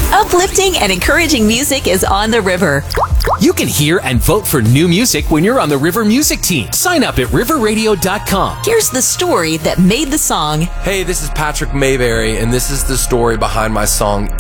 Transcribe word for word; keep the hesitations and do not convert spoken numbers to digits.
Uplifting and encouraging music is on the river. You can hear and vote for new music when you're on the River Music team. Sign up at river radio dot com. Here's the story that made the song. Hey, this is Patrick Mayberry, and this is the story behind my song